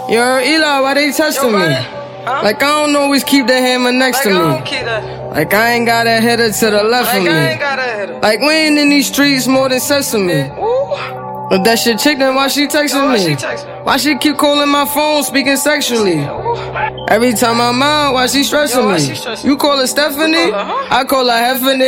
Yo, Eli, why they testing me? Huh? Like, I don't always keep the hammer next to me. Like, I ain't got a hitter to the left of me. Like, we ain't in these streets more than sesame. But that shit chick, then why she texting me? Why she keep calling my phone, speaking sexually? Every time I'm out, why she stressing me? You call her Stephanie? I call her Heffany.